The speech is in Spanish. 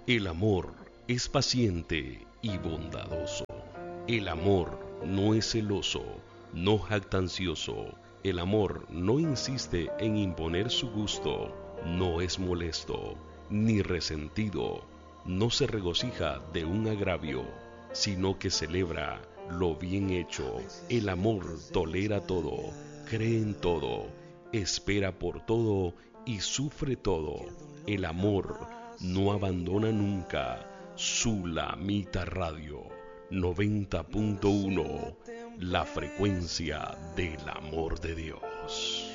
El amor es paciente y bondadoso. El amor no es celoso, no jactancioso. El amor no insiste en imponer su gusto, no es molesto, ni resentido. No se regocija de un agravio, sino que celebra lo bien hecho. El amor tolera todo, cree en todo, espera por todo y sufre todo. El amor no abandona nunca. Sulamita Radio 90.1, la frecuencia del amor de Dios.